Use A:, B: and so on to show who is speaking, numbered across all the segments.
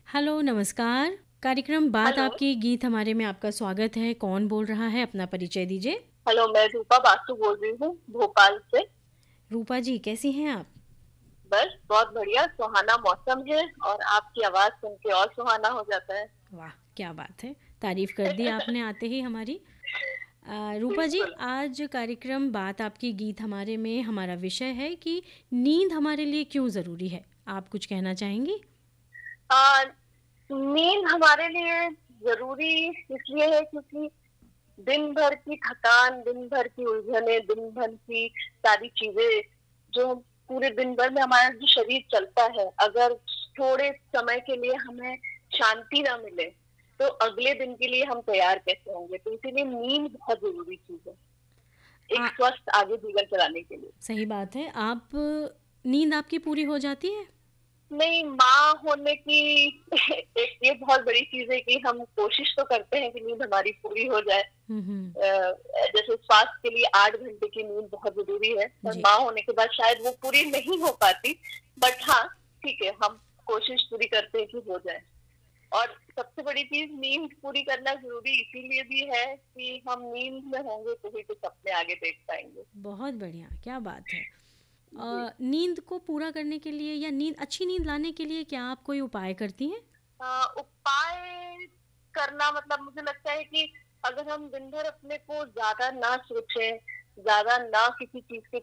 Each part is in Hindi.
A: हेलो, नमस्कार। कार्यक्रम बात
B: हेलो।
A: आपकी गीत हमारे में आपका स्वागत है। कौन बोल रहा है? अपना परिचय दीजिए।
B: हेलो, मैं रूपा बासु बोल रही हूँ भोपाल से।
A: रूपा जी, कैसी हैं आप?
B: बस बहुत बढ़िया, सुहाना मौसम है और आपकी आवाज़ सुन के और सुहाना हो जाता है।
A: वाह! क्या बात है। तारीफ़ कर दी आपने आते ही हमारी। रूपा जी,
B: बिल्कुल।
A: आज कार्यक्रम बात आपकी गीत हमारे में हमारा विषय है कि नींद हमारे लिए क्यों ज़रूरी है? आप कुछ कहना चाहेंगी?
B: अ, नींद हमारे लिए ज़रूरी इसलिए है क्योंकि दिन भर की थकान, दिन भर की उलझनें, दिन भर की सारी चीज़ें जो पूरे दिन भर में हमारा जो शरीर चलता है, अगर थोड़े समय के लिए हमें शांति ना मिले, तो अगले दिन के लिए हम तैयार कैसे होंगे? तो इसीलिए नींद बहुत ज़रूरी चीज़ है, एक
A: आ
B: स्वस्थ आगे जीवन चलाने के लिए।
A: सही बात है। नींद आपकी पूरी हो जाती है?
B: नहीं, माँ होने की एक ये बहुत बड़ी चीज़ है कि हम कोशिश तो करते हैं कि नींद हमारी पूरी हो जाए।
A: हुँ, हुँ।
B: जैसे स्वास्थ्य के लिए 8 घंटे की नींद बहुत ज़रूरी है, पर
A: जी।
B: माँ होने के बाद शायद वो पूरी नहीं हो पाती। बट हाँ, ठीक है, हम कोशिश पूरी करते हैं कि हो जाए। और सबसे बड़ी चीज़ नींद पूरी करना ज़रूरी इसीलिए भी है कि हम नींद में होंगे तो ही कुछ अपने आगे देख पाएँगे।
A: बहुत बढ़िया, क्या बात है।
B: जी।
A: नींद को पूरा करने के लिए या अच्छी नींद लाने के लिए क्या आप कोई उपाय करती हैं?
B: उपाय करना मतलब मुझे लगता है कि अगर हम दिन भर अपने को ज़्यादा ना सोचें, ज़्यादा ना किसी चीज़ के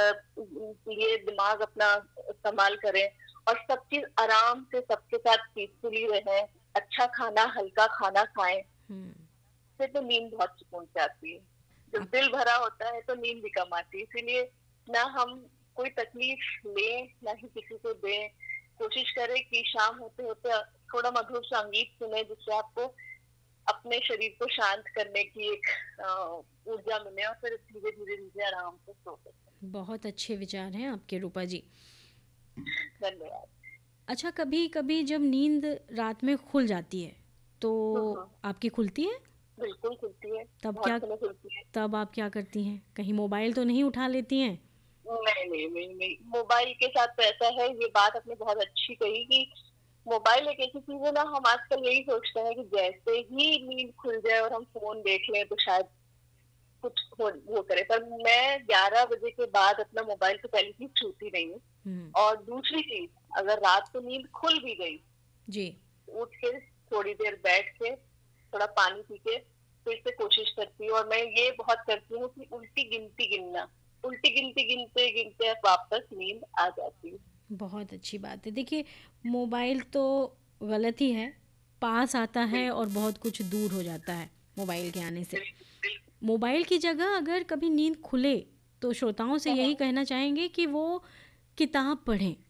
B: लिए दिमाग अपना इस्तेमाल करें और सब चीज़ आराम से सबके साथ पीसफुली रहें, अच्छा खाना, हल्का खाना खाएँ,
A: हुँ।
B: इससे तो नींद बहुत सुकून से आती है। जब
A: आप
B: दिल भरा होता है तो नींद भी कम आती है, इसीलिए ना हम कोई तकलीफ लें, ना ही किसी को दें। कोशिश करें कि शाम होते-होते थोड़ा मधुर संगीत सुनें जिससे आपको अपने शरीर को शांत करने की एक ऊर्जा मिले और फिर धीरे-धीरे आराम से सो सकें।
A: बहुत अच्छे विचार हैं आपके रूपा जी।
B: धन्यवाद।
A: अच्छा, कभी-कभी जब नींद रात में खुल जाती है,
B: हुँ,
A: तो
B: हुँ।
A: आपकी खुलती है?
B: बिल्कुल खुलती है,
A: तब
B: बहुत
A: क्या
B: समय खुलती है।
A: तब आप क्या करती हैं? कहीं मोबाइल तो नहीं उठा लेती हैं?
B: नहीं, नहीं, नहीं, नहीं। मोबाइल के साथ तो ऐसा है, ये बात आपने बहुत अच्छी कही कि मोबाइल एक ऐसी चीज़ है ना, हम आजकल यही सोचते हैं कि जैसे ही नींद खुल जाए और हम फ़ोन देख लें तो शायद कुछ वो करे। पर मैं 11 बजे के बाद अपना मोबाइल तो पहले ही छूती नहीं हूँ।
A: हुँ।
B: और दूसरी चीज़, अगर रात को नींद खुल भी गई,
A: जी।
B: उठ के थोड़ी देर बैठ के, थोड़ा पानी पी के फिर से कोशिश करती हूँ और मैं ये बहुत करती हूँ कि उल्टी गिनती गिनना। उल्टी गिनती गिनते-गिनते वापस नींद आ जाती है।
A: बहुत अच्छी बात है। देखिए, मोबाइल तो गलत ही है, पास आता है
B: बिल्कुल,
A: और बहुत कुछ दूर हो जाता है मोबाइल के आने से।
B: बिल्कुल, बिल्कुल।
A: मोबाइल की जगह अगर कभी नींद खुले, तो श्रोताओं से
B: हुँ,
A: यही
B: हुँ।
A: कहना चाहेंगे कि वो किताब पढ़ें।